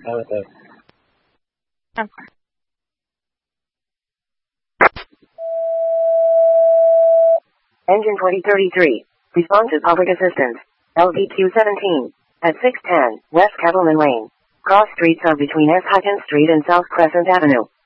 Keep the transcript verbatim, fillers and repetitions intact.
Okay. Okay. Engine twenty thirty-three. Respond to public assistance. L V Q seventeen. At six ten, West Cattleman Lane. Cross streets are between S. Hutton Street and South Crescent Avenue.